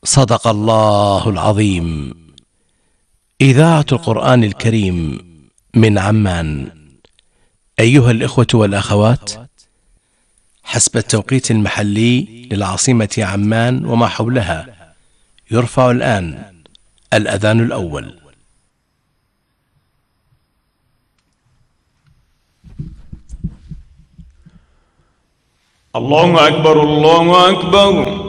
صدق الله العظيم. إذاعة القرآن الكريم من عمان. أيها الإخوة والأخوات، حسب التوقيت المحلي للعاصمة عمان وما حولها، يرفع الآن الأذان الأول. الله أكبر الله أكبر.